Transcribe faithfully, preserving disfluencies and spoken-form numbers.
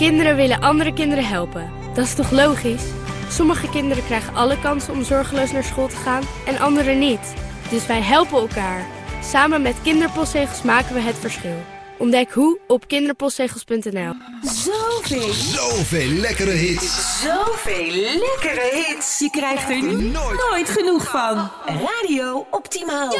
Kinderen willen andere kinderen helpen. Dat is toch logisch? Sommige kinderen krijgen alle kansen om zorgeloos naar school te gaan en anderen niet. Dus wij helpen elkaar. Samen met Kinderpostzegels maken we het verschil. Ontdek hoe op kinderpostzegels punt n l. Zoveel. Zoveel lekkere hits. Zoveel lekkere hits. Je krijgt er nooit, nooit genoeg van. Radio Optimaal.